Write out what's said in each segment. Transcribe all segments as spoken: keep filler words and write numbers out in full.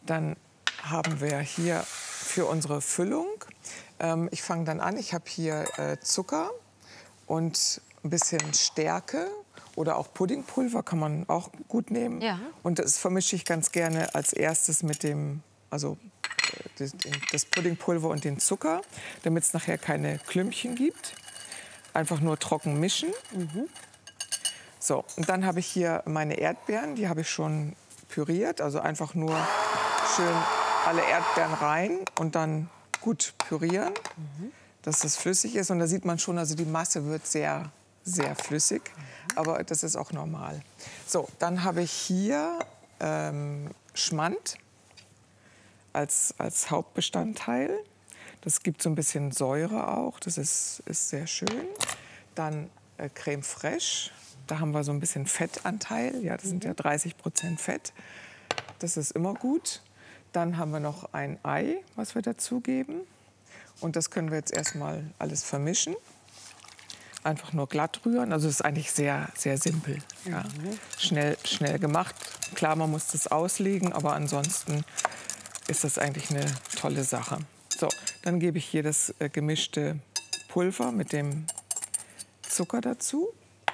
Dann haben wir hier für unsere Füllung, ähm, ich fange dann an, ich habe hier äh, Zucker und ein bisschen Stärke oder auch Puddingpulver kann man auch gut nehmen. Ja. Und das vermische ich ganz gerne als erstes mit dem, also das, das Puddingpulver und den Zucker, damit es nachher keine Klümpchen gibt. Einfach nur trocken mischen. Mhm. So, und dann habe ich hier meine Erdbeeren, die habe ich schon püriert, also einfach nur schön alle Erdbeeren rein und dann gut pürieren, mhm. dass das flüssig ist. Und da sieht man schon, also die Masse wird sehr, sehr flüssig, mhm. aber das ist auch normal. So, dann habe ich hier ähm, Schmand als, als Hauptbestandteil. Das gibt so ein bisschen Säure auch, das ist, ist sehr schön. Dann äh, Creme fraiche, da haben wir so ein bisschen Fettanteil, ja, das sind ja dreißig Prozent Fett. Das ist immer gut. Dann haben wir noch ein Ei, was wir dazugeben. Und das können wir jetzt erstmal alles vermischen. Einfach nur glatt rühren. Also das ist eigentlich sehr, sehr simpel. Ja. Mhm. Schnell, schnell gemacht. Klar, man muss das auslegen, aber ansonsten ist das eigentlich eine tolle Sache. So, dann gebe ich hier das äh, gemischte Pulver mit dem Zucker dazu.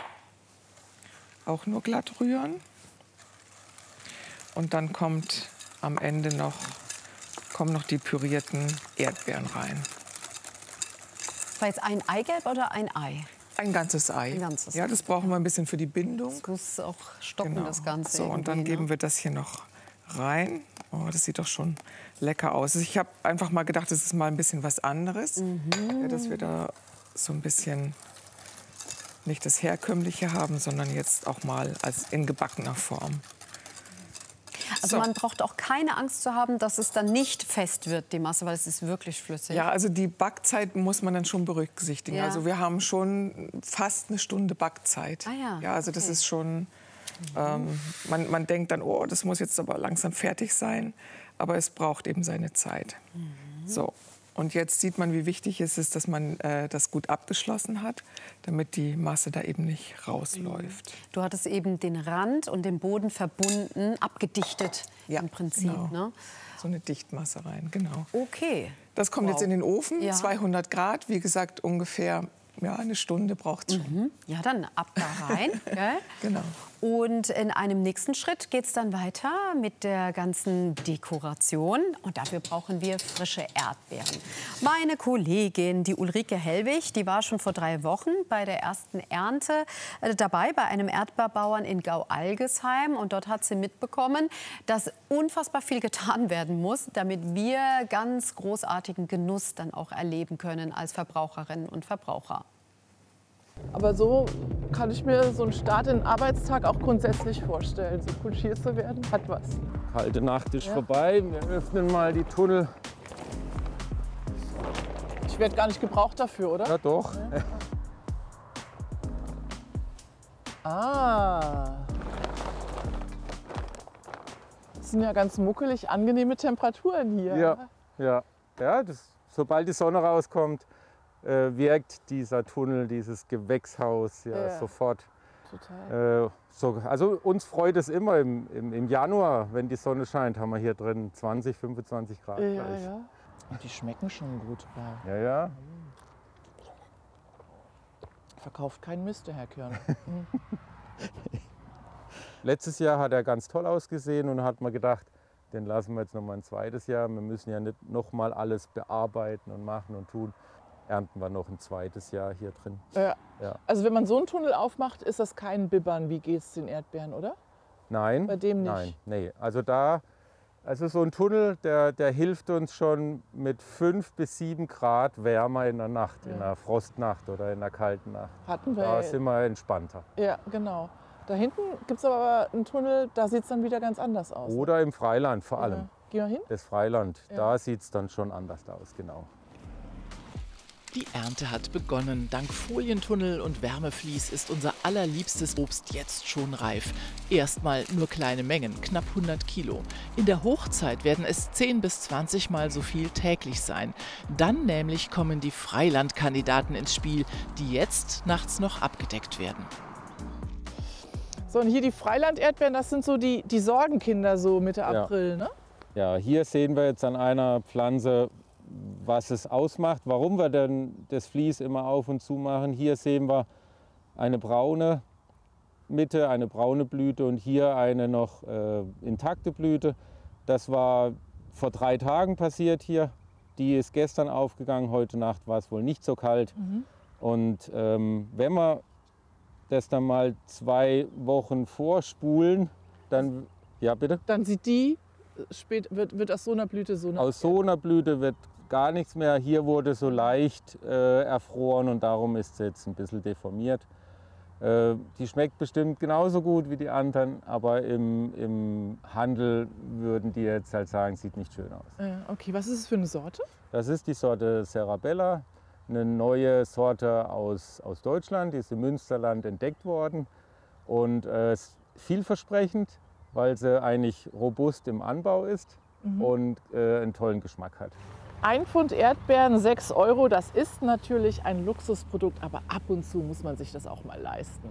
Auch nur glatt rühren. Und dann kommt am Ende noch, kommen noch die pürierten Erdbeeren rein. War jetzt ein Eigelb oder ein Ei? Ein ganzes Ei. Ein ganzes ja, das brauchen wir ein bisschen für die Bindung. Das muss auch stocken, genau. das Ganze. So, und dann geben ne? wir das hier noch rein. Oh, das sieht doch schon lecker aus. Also ich habe einfach mal gedacht, das ist mal ein bisschen was anderes. Mhm. Ja, dass wir da so ein bisschen nicht das Herkömmliche haben, sondern jetzt auch mal als in gebackener Form. Also so. Man braucht auch keine Angst zu haben, dass es dann nicht fest wird, die Masse, weil es ist wirklich flüssig. Ja, also die Backzeit muss man dann schon berücksichtigen. Ja. Also wir haben schon fast eine Stunde Backzeit. Ah ja, ja, also okay. das ist schon, ähm, man, man denkt dann, oh, das muss jetzt aber langsam fertig sein. Aber es braucht eben seine Zeit. Mhm. So. Und jetzt sieht man, wie wichtig es ist, dass man äh, das gut abgeschlossen hat, damit die Masse da eben nicht rausläuft. Du hattest eben den Rand und den Boden verbunden, abgedichtet ja, im Prinzip. Genau. Ne? So eine Dichtmasse rein, genau. Okay. Das kommt wow. jetzt in den Ofen, ja. zweihundert Grad, wie gesagt, ungefähr ja, eine Stunde braucht es schon. Mhm. Ja, dann ab da rein. Gell? Genau. Und in einem nächsten Schritt geht es dann weiter mit der ganzen Dekoration. Und dafür brauchen wir frische Erdbeeren. Meine Kollegin, die Ulrike Hellwig, die war schon vor drei Wochen bei der ersten Ernte äh, dabei, bei einem Erdbeerbauern in Gau-Algesheim. Und dort hat sie mitbekommen, dass unfassbar viel getan werden muss, damit wir ganz großartigen Genuss dann auch erleben können als Verbraucherinnen und Verbraucher. Aber so kann ich mir so einen Start in den Arbeitstag auch grundsätzlich vorstellen. So kutschiert zu werden, hat was. Kalte Nacht ist ja. vorbei. Wir öffnen mal die Tunnel. Ich werde gar nicht gebraucht dafür, oder? Ja, doch. Ja. Ah. Das sind ja ganz muckelig angenehme Temperaturen hier. Ja, ja. ja das, sobald die Sonne rauskommt, Äh, wirkt dieser Tunnel, dieses Gewächshaus ja, ja. sofort. Total. Äh, so, also uns freut es immer im, im, im Januar, wenn die Sonne scheint, haben wir hier drin zwanzig, fünfundzwanzig Grad. Ja, gleich. ja. Und die schmecken schon gut. Ja, ja. Verkauft keinen Mist, der Herr Körner. Letztes Jahr hat er ganz toll ausgesehen und hat man gedacht, den lassen wir jetzt noch mal ein zweites Jahr. Wir müssen ja nicht noch mal alles bearbeiten und machen und tun. Ernten wir noch ein zweites Jahr hier drin. Ja. Ja. Also wenn man so einen Tunnel aufmacht, ist das kein Bibbern. Wie geht es den Erdbeeren, oder? Nein. Bei dem nicht? Nein, nee. Also da, also so ein Tunnel, der, der hilft uns schon mit fünf bis sieben Grad wärmer in der Nacht, ja. in einer Frostnacht oder in einer kalten Nacht. Hatten wir. Da sind wir entspannter. Ja, genau. Da hinten gibt es aber einen Tunnel, da sieht es dann wieder ganz anders aus. Oder im Freiland vor allem. Ja. Geh mal hin. Das Freiland, Ja. da sieht es dann schon anders aus, genau. Die Ernte hat begonnen. Dank Folientunnel und Wärmeflies ist unser allerliebstes Obst jetzt schon reif. Erstmal nur kleine Mengen, knapp hundert Kilo. In der Hochzeit werden es zehn bis zwanzig Mal so viel täglich sein. Dann nämlich kommen die Freilandkandidaten ins Spiel, die jetzt nachts noch abgedeckt werden. So, und hier die Freiland-Erdbeeren, das sind so die, die Sorgenkinder so Mitte Ja. April, ne? Ja, hier sehen wir jetzt an einer Pflanze, was es ausmacht, warum wir denn das Vlies immer auf und zu machen. Hier sehen wir eine braune Mitte, eine braune Blüte und hier eine noch äh, intakte Blüte. Das war vor drei Tagen passiert hier. Die ist gestern aufgegangen, heute Nacht war es wohl nicht so kalt. Mhm. Und ähm, wenn wir das dann mal zwei Wochen vorspulen, dann, ja bitte? Dann sieht die, spät, wird, wird aus so einer Blüte so eine... Aus so einer Blüte wird gar nichts mehr. Hier wurde so leicht äh, erfroren und darum ist sie jetzt ein bisschen deformiert. Äh, die schmeckt bestimmt genauso gut wie die anderen, aber im, im Handel würden die jetzt halt sagen, sieht nicht schön aus. Äh, okay, was ist es für eine Sorte? Das ist die Sorte Serrabella, eine neue Sorte aus, aus Deutschland, die ist im Münsterland entdeckt worden und äh, ist vielversprechend, weil sie eigentlich robust im Anbau ist mhm. und äh, einen tollen Geschmack hat. Ein Pfund Erdbeeren, sechs Euro, das ist natürlich ein Luxusprodukt, aber ab und zu muss man sich das auch mal leisten.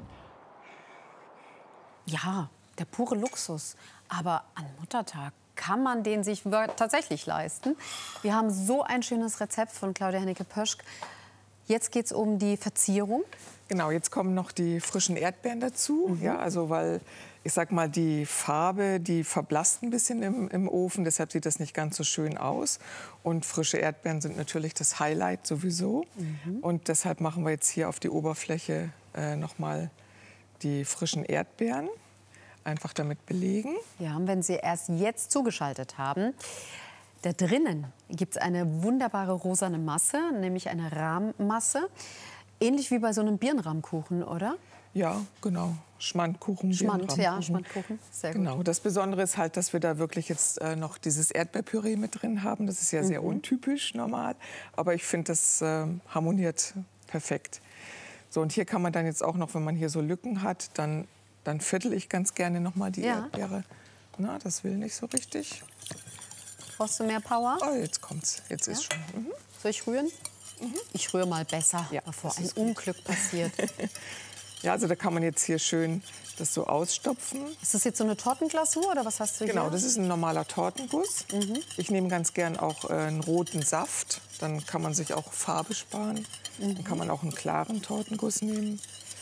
Ja, der pure Luxus. Aber an Muttertag kann man den sich tatsächlich leisten. Wir haben so ein schönes Rezept von Claudia Hennecke-Pöschk. Jetzt geht es um die Verzierung. Genau, jetzt kommen noch die frischen Erdbeeren dazu. Mhm. Ja, also weil, ich sag mal, die Farbe, die verblasst ein bisschen im, im Ofen. Deshalb sieht das nicht ganz so schön aus. Und frische Erdbeeren sind natürlich das Highlight sowieso. Mhm. Und deshalb machen wir jetzt hier auf die Oberfläche äh, noch mal die frischen Erdbeeren. Einfach damit belegen. Ja, und wenn Sie erst jetzt zugeschaltet haben, da drinnen gibt es eine wunderbare rosane Masse, nämlich eine Rahmmasse. Ähnlich wie bei so einem Birnenrahmkuchen, oder? Ja, genau. Schmandkuchen, Schmand, ja, Schmandkuchen. Sehr gut. Genau. Das Besondere ist halt, dass wir da wirklich jetzt äh, noch dieses Erdbeerpüree mit drin haben. Das ist ja sehr mhm. untypisch normal, aber ich finde, das äh, harmoniert perfekt. So, und hier kann man dann jetzt auch noch, wenn man hier so Lücken hat, dann, dann viertel ich ganz gerne noch mal die ja. Erdbeere. Na, das will nicht so richtig. Brauchst du mehr Power? Oh, jetzt kommt's. Jetzt ja? ist schon. Mhm. Soll ich rühren? Mhm. Ich rühre mal besser, ja, bevor ein Unglück passiert. Ja, also da kann man jetzt hier schön das so ausstopfen. Ist das jetzt so eine Tortenglasur oder was hast du hier? Genau, das ist ein normaler Tortenguss. Mhm. Ich nehme ganz gern auch äh, einen roten Saft. Dann kann man sich auch Farbe sparen. Mhm. Dann kann man auch einen klaren Tortenguss nehmen.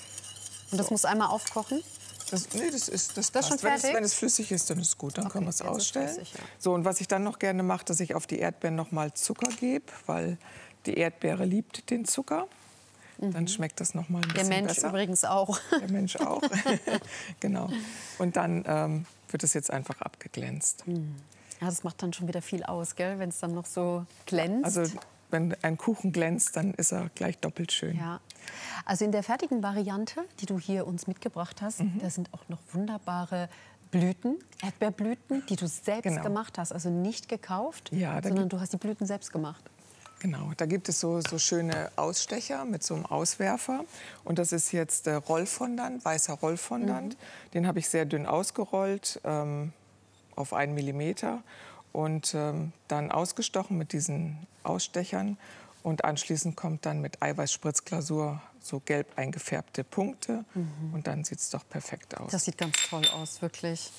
Und das so. muss einmal aufkochen? Das, nee, das ist das, das passt. schon fertig? Wenn es, wenn es flüssig ist, dann ist es gut. Dann okay, können wir es ausstellen. Flüssig, ja. So, und was ich dann noch gerne mache, dass ich auf die Erdbeeren noch mal Zucker gebe, weil die Erdbeere liebt den Zucker. Mhm. Dann schmeckt das noch mal ein bisschen besser. Der Mensch besser. übrigens auch. Der Mensch auch. Genau. Und dann ähm, wird es jetzt einfach abgeglänzt. Mhm. Ja, das macht dann schon wieder viel aus, gell? Wenn es dann noch so glänzt. Also wenn ein Kuchen glänzt, dann ist er gleich doppelt schön. Ja. Also in der fertigen Variante, die du hier uns mitgebracht hast, mhm. da sind auch noch wunderbare Blüten, Erdbeerblüten, die du selbst genau. gemacht hast. Also nicht gekauft, ja, sondern du hast die Blüten selbst gemacht. Genau, da gibt es so, so schöne Ausstecher mit so einem Auswerfer. Und das ist jetzt äh, Rollfondant, weißer Rollfondant. Mhm. Den habe ich sehr dünn ausgerollt, ähm, auf einen Millimeter. Und ähm, dann ausgestochen mit diesen Ausstechern. Und anschließend kommt dann mit Eiweißspritzglasur so gelb eingefärbte Punkte. Mhm. Und dann sieht es doch perfekt aus. Das sieht ganz toll aus, wirklich.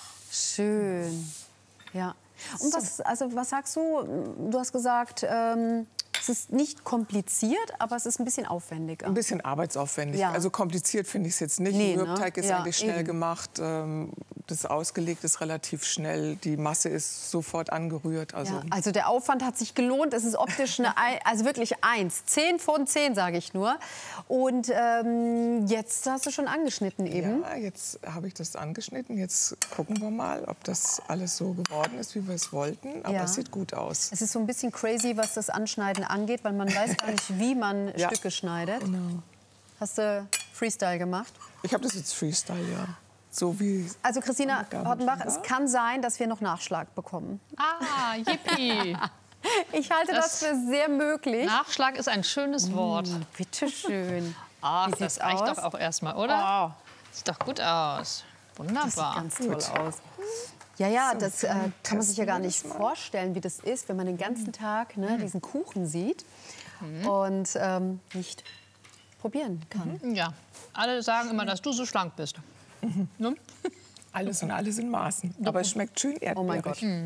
Schön. Ja. Und was, also, was sagst du? Du hast gesagt, ähm, es ist nicht kompliziert, aber es ist ein bisschen aufwendiger. Ein bisschen arbeitsaufwendig. Ja. Also kompliziert finde ich es jetzt nicht. Nee, Der Mürbteig ne? ist ja, eigentlich schnell eben. gemacht. Ähm, das ausgelegt ist relativ schnell. Die Masse ist sofort angerührt. Also, ja, also der Aufwand hat sich gelohnt. Es ist optisch eine, also wirklich eins. Zehn von zehn, sage ich nur. Und ähm, jetzt hast du schon angeschnitten eben. Ja, jetzt habe ich das angeschnitten. Jetzt gucken wir mal, ob das alles so geworden ist, wie wir es wollten. Aber ja. es sieht gut aus. Es ist so ein bisschen crazy, was das Anschneiden angeht, weil man weiß gar nicht, wie man ja. Stücke schneidet. Genau. Hast du Freestyle gemacht? Ich habe das jetzt Freestyle, ja. So wie also Christina Hortenbach, es kann sein, dass wir noch Nachschlag bekommen. Ah, yippie. Ich halte das, das für sehr möglich. Nachschlag ist ein schönes Wort. Mm, bitte schön. Ach, das reicht aus? doch auch erstmal, oder? Oh. Sieht doch gut aus. Wunderbar. Das sieht ganz toll gut. aus. Ja, ja, so, das äh, kann man sich ja gar nicht vorstellen, wie das ist, wenn man den ganzen Tag ne, diesen Kuchen sieht mhm. und ähm, nicht probieren kann. Mhm. Ja, alle sagen immer, dass du so schlank bist. Mhm. Ne? Alles und alles in Maßen. Aber es schmeckt schön erdbeerig. Oh mein Gott. Mhm.